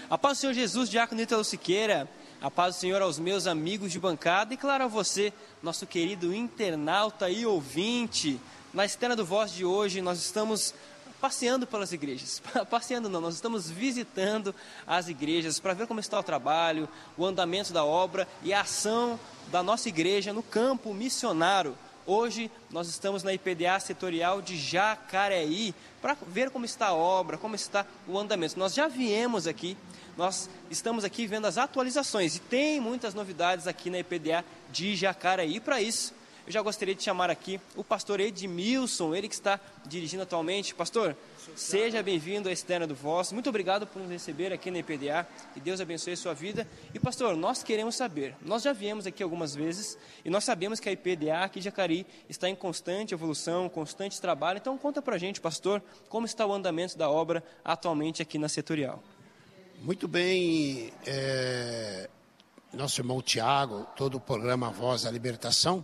A paz do Senhor Jesus, diácono Ítalo Siqueira. A paz do Senhor aos meus amigos de bancada e, claro, a você, nosso querido internauta e ouvinte. Na Externa do Voz de hoje, nós estamos passeando pelas igrejas. Passeando não, nós estamos visitando as igrejas para ver como está o trabalho, o andamento da obra e a ação da nossa igreja no campo missionário. Hoje nós estamos na IPDA setorial de Jacareí para ver como está a obra, como está o andamento. Nós já viemos aqui, nós estamos aqui vendo as atualizações e tem muitas novidades aqui na IPDA de Jacareí. Para isso, eu já gostaria de chamar aqui o pastor Edmilson, ele que está dirigindo atualmente. Pastor, seja bem-vindo à Externa do Voz. Muito obrigado por nos receber aqui na IPDA. Que Deus abençoe a sua vida. E, pastor, nós queremos saber. Nós já viemos aqui algumas vezes e nós sabemos que a IPDA aqui de Jacareí está em constante evolução, constante trabalho. Então, conta pra gente, pastor, como está o andamento da obra atualmente aqui na setorial. Muito bem, nosso irmão Tiago, todo o programa Voz da Libertação,